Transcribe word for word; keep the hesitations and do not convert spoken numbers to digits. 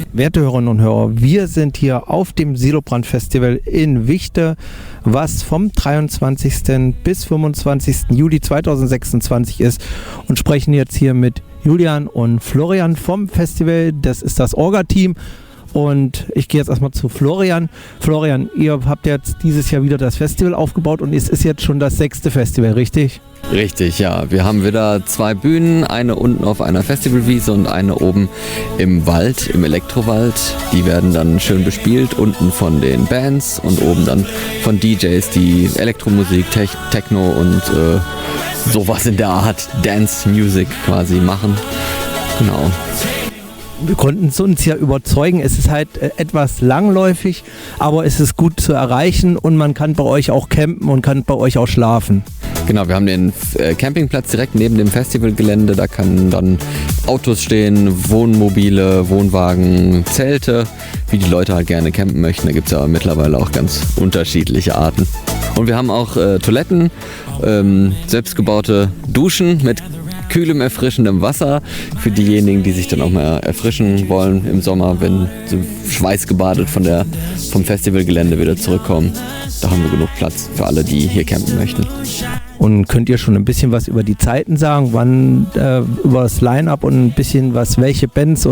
Werte Hörerinnen und Hörer, wir sind hier auf dem Silobrand Festival in Wichte, was vom dreiundzwanzigsten bis fünfundzwanzigsten Juli zweitausendsechsundzwanzig ist, und sprechen jetzt hier mit Julian und Florian vom Festival. Das ist das Orga-Team. Und ich gehe jetzt erstmal zu Florian. Florian, ihr habt jetzt dieses Jahr wieder das Festival aufgebaut und es ist jetzt schon das sechste Festival, richtig? Richtig, ja. Wir haben wieder zwei Bühnen, eine unten auf einer Festivalwiese und eine oben im Wald, im Elektrowald. Die werden dann schön bespielt, unten von den Bands und oben dann von D Js, die Elektromusik, Te- Techno und äh, sowas in der Art Dance Music quasi machen. Genau. Wir konnten es uns ja überzeugen, es ist halt äh, etwas langläufig, aber es ist gut zu erreichen und man kann bei euch auch campen und kann bei euch auch schlafen. Genau, wir haben den äh, Campingplatz direkt neben dem Festivalgelände, da können dann Autos stehen, Wohnmobile, Wohnwagen, Zelte, wie die Leute halt gerne campen möchten. Da gibt es ja mittlerweile auch ganz unterschiedliche Arten. Und wir haben auch äh, Toiletten, ähm, selbstgebaute Duschen mit kühlem, erfrischendem Wasser für diejenigen, die sich dann auch mal erfrischen wollen im Sommer, wenn sie schweißgebadet von der, vom Festivalgelände wieder zurückkommen. Da haben wir genug Platz für alle, die hier campen möchten. Und könnt ihr schon ein bisschen was über die Zeiten sagen, wann äh, über das Line-Up und ein bisschen was, welche Bands